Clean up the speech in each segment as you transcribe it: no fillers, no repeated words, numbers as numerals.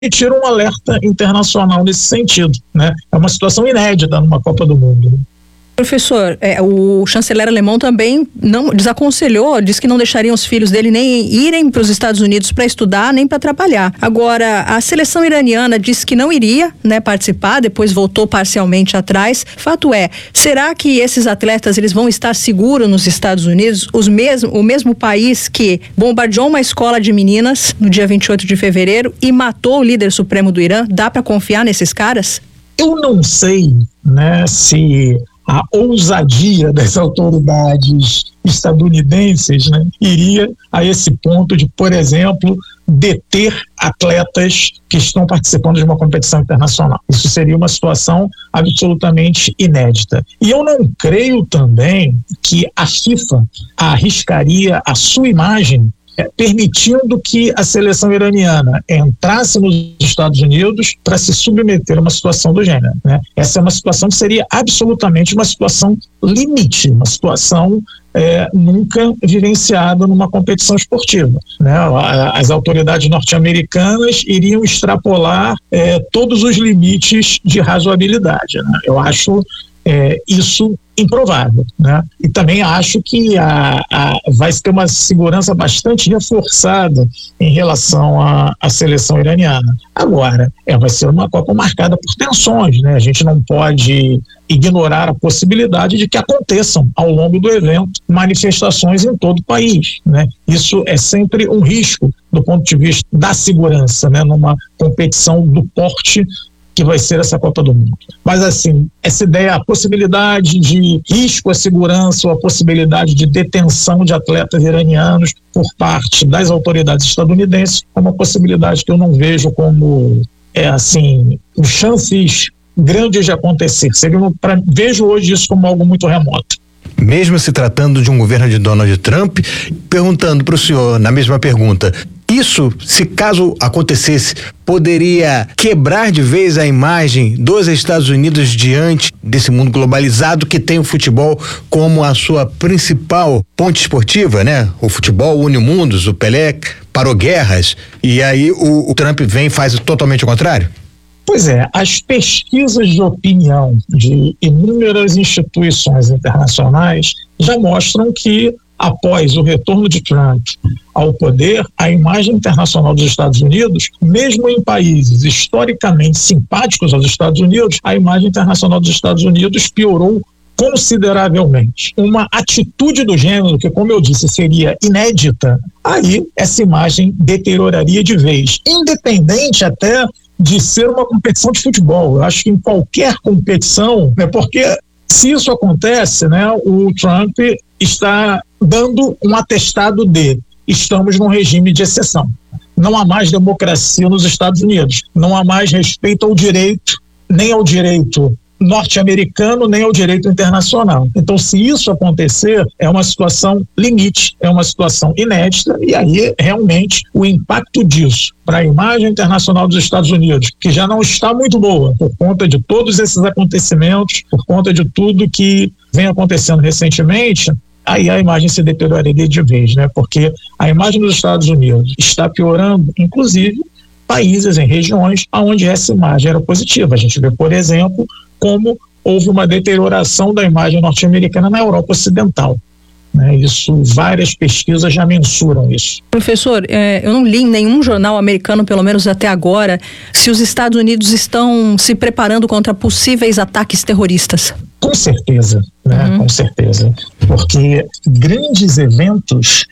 emitir um alerta internacional nesse sentido, né? É uma situação inédita numa Copa do Mundo. Professor, o chanceler alemão também não desaconselhou, disse que não deixariam os filhos dele nem irem para os Estados Unidos para estudar, nem para trabalhar. Agora, a seleção iraniana disse que não iria, né, participar, depois voltou parcialmente atrás. Fato é, será que esses atletas eles vão estar seguros nos Estados Unidos? O mesmo país que bombardeou uma escola de meninas no dia 28 de fevereiro e matou o líder supremo do Irã, dá para confiar nesses caras? Eu não sei, né, se a ousadia das autoridades estadunidenses, né, iria a esse ponto de, por exemplo, deter atletas que estão participando de uma competição internacional. Isso seria uma situação absolutamente inédita. E eu não creio também que a FIFA arriscaria a sua imagem permitindo que a seleção iraniana entrasse nos Estados Unidos para se submeter a uma situação do gênero, né? Essa é uma situação que seria absolutamente uma situação limite, uma situação nunca vivenciada numa competição esportiva, né? As autoridades norte-americanas iriam extrapolar todos os limites de razoabilidade, né? Eu acho isso improvável, né? E também acho que vai ter uma segurança bastante reforçada em relação à seleção iraniana. Agora, vai ser uma Copa marcada por tensões, né? A gente não pode ignorar a possibilidade de que aconteçam ao longo do evento manifestações em todo o país, né? Isso é sempre um risco do ponto de vista da segurança, né? Numa competição do porte que vai ser essa Copa do Mundo. Mas assim, essa ideia, a possibilidade de risco à segurança ou a possibilidade de detenção de atletas iranianos por parte das autoridades estadunidenses é uma possibilidade que eu não vejo como, com chances grandes de acontecer. Vejo hoje isso como algo muito remoto. Mesmo se tratando de um governo de Donald Trump, perguntando para o senhor, na mesma pergunta, isso, se caso acontecesse, poderia quebrar de vez a imagem dos Estados Unidos diante desse mundo globalizado que tem o futebol como a sua principal ponte esportiva, né? O futebol une mundos, o Pelé parou guerras, e aí o Trump vem e faz totalmente o contrário? Pois é, as pesquisas de opinião de inúmeras instituições internacionais já mostram que, após o retorno de Trump ao poder, a imagem internacional dos Estados Unidos, mesmo em países historicamente simpáticos aos Estados Unidos, a imagem internacional dos Estados Unidos piorou consideravelmente. Uma atitude do gênero, que, como eu disse, seria inédita, aí essa imagem deterioraria de vez, independente até de ser uma competição de futebol. Eu acho que em qualquer competição, né, porque se isso acontece, né, o Trump está dando um atestado de estamos num regime de exceção. Não há mais democracia nos Estados Unidos. Não há mais respeito ao direito, nem ao direito norte-americano, nem ao direito internacional. Então, se isso acontecer, é uma situação limite, é uma situação inédita, e aí, realmente, o impacto disso para a imagem internacional dos Estados Unidos, que já não está muito boa, por conta de todos esses acontecimentos, por conta de tudo que vem acontecendo recentemente, aí a imagem se deterioraria de vez, né? Porque a imagem dos Estados Unidos está piorando, inclusive, países em regiões onde essa imagem era positiva. A gente vê, por exemplo, como houve uma deterioração da imagem norte-americana na Europa Ocidental, né? Isso, várias pesquisas já mensuram isso. Professor, eu não li em nenhum jornal americano, pelo menos até agora, se os Estados Unidos estão se preparando contra possíveis ataques terroristas. Com certeza, né? Com certeza. Porque grandes eventos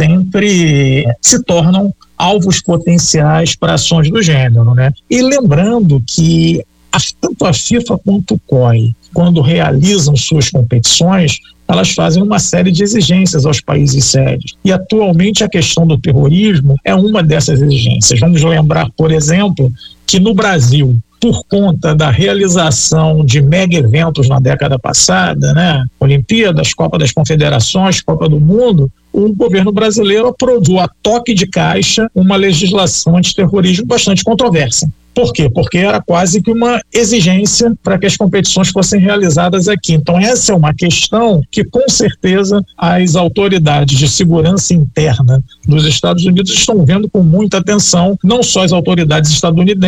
sempre se tornam alvos potenciais para ações do gênero, né? E lembrando que tanto a FIFA quanto o COI, quando realizam suas competições, elas fazem uma série de exigências aos países sede. E atualmente a questão do terrorismo é uma dessas exigências. Vamos lembrar, por exemplo, que no Brasil, por conta da realização de mega eventos na década passada, né? Olimpíadas, Copa das Confederações, Copa do Mundo, o governo brasileiro aprovou a toque de caixa uma legislação antiterrorismo bastante controversa. Por quê? Porque era quase que uma exigência para que as competições fossem realizadas aqui. Então essa é uma questão que com certeza as autoridades de segurança interna dos Estados Unidos estão vendo com muita atenção, não só as autoridades estadunidenses,